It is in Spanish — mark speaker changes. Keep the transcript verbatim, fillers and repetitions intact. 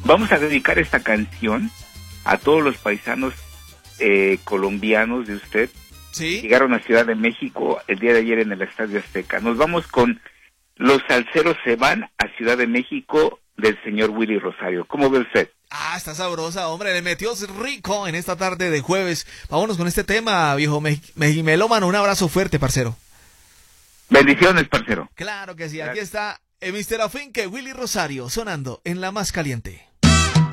Speaker 1: Vamos a dedicar esta canción a todos los paisanos eh, colombianos de usted.
Speaker 2: Sí.
Speaker 1: Llegaron a Ciudad de México el día de ayer en el Estadio Azteca. Nos vamos con Los Salseros se van a Ciudad de México del señor Willy Rosario. ¿Cómo ve usted?
Speaker 2: Ah, está sabrosa, hombre, le metió rico en esta tarde de jueves. Vámonos con este tema, viejo me mejimelómano. Un abrazo fuerte, parcero.
Speaker 1: Bendiciones, parcero.
Speaker 2: Claro que sí,
Speaker 1: Gracias.
Speaker 2: Aquí está el mister Afinque, Willy Rosario, sonando en La Más Caliente.